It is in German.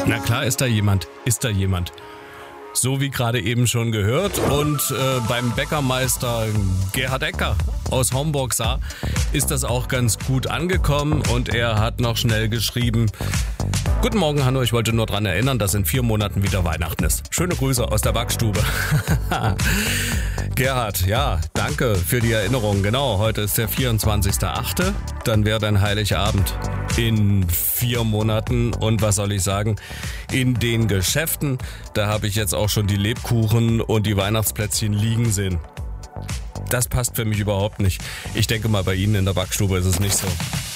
Na klar, ist da jemand. So wie gerade eben schon gehört. Und beim Bäckermeister Gerhard Ecker aus Homburg ist das auch ganz gut angekommen. Und er hat noch schnell geschrieben: Guten Morgen, Hanno, ich wollte nur daran erinnern, dass in 4 Monaten wieder Weihnachten ist. Schöne Grüße aus der Backstube. Gerhard, ja, danke für die Erinnerung. Genau, heute ist der 24.8., dann wäre dann Heiligabend in 4 Monaten. Und was soll ich sagen, in den Geschäften, da habe ich jetzt auch schon die Lebkuchen und die Weihnachtsplätzchen liegen sehen. Das passt für mich überhaupt nicht. Ich denke mal, bei Ihnen in der Backstube ist es nicht so.